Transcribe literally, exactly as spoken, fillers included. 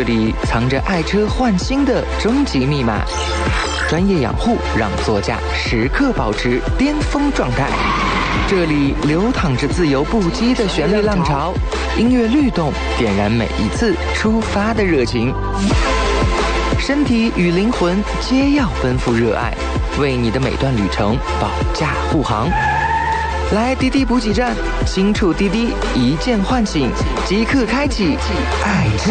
这里藏着爱车换新的终极密码。专业养护让座驾时刻保持巅峰状态。这里流淌着自由不羁的旋律浪潮，音乐律动点燃每一次出发的热情。身体与灵魂皆要奔赴热爱，为你的每段旅程保驾护航。来滴滴补给站，轻触滴滴，一键唤醒，即刻开启爱车。